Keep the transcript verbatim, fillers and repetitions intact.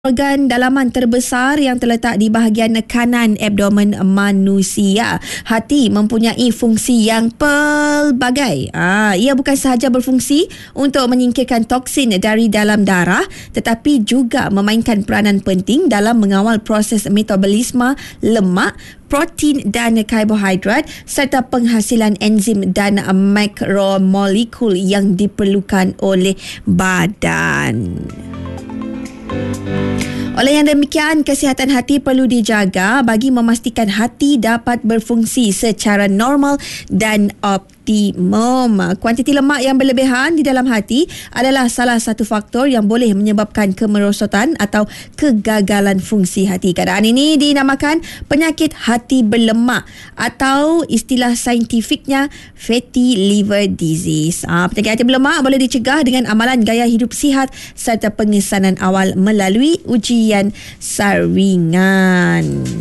Organ dalaman terbesar yang terletak di bahagian kanan abdomen manusia. Hati mempunyai fungsi yang pelbagai. Ah, ia bukan sahaja berfungsi untuk menyingkirkan toksin dari dalam darah, tetapi juga memainkan peranan penting dalam mengawal proses metabolisme lemak, protein dan karbohidrat serta penghasilan enzim dan makromolekul yang diperlukan oleh badan. Oleh yang demikian, kesihatan hati perlu dijaga bagi memastikan hati dapat berfungsi secara normal dan optimum. Kuantiti lemak yang berlebihan di dalam hati adalah salah satu faktor yang boleh menyebabkan kemerosotan atau kegagalan fungsi hati. Keadaan ini dinamakan penyakit hati berlemak atau istilah saintifiknya fatty liver disease. Ha, penyakit hati berlemak boleh dicegah dengan amalan gaya hidup sihat serta pengesanan awal melalui ujian saringan.